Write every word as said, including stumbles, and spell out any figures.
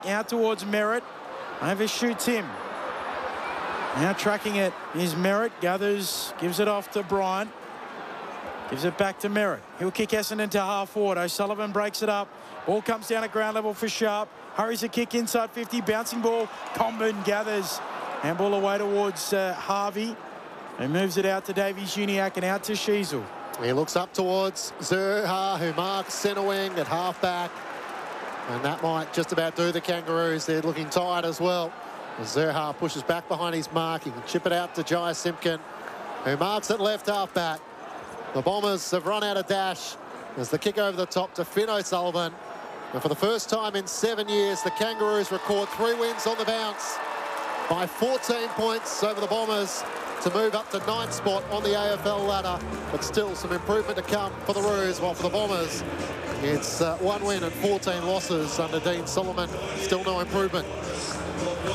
Out towards Merritt. Overshoots him. Now tracking it is Merritt. Gathers, gives it off to Bryant. Gives it back to Merritt. He'll kick Essendon to half forward. O'Sullivan breaks it up. Ball comes down at ground level for Sharp. Hurries a kick inside fifty. Bouncing ball. Comben gathers. Handball away towards uh, Harvey. And moves it out to Davies Uniacke and out to Sheasel. He looks up towards Zurhaar, who marks centre wing at half-back. And that might just about do the Kangaroos. They're looking tired as well. Zurhaar pushes back behind his mark. He can chip it out to Jai Simpkin, who marks at left half-back. The Bombers have run out of dash as the kick over the top to Finn O'Sullivan. And for the first time in seven years, the Kangaroos record three wins on the bounce by fourteen points over the Bombers to move up to ninth spot on the A F L ladder. But still some improvement to come for the Roos, while for the Bombers, it's uh, one win and fourteen losses under Dean Solomon. Still no improvement.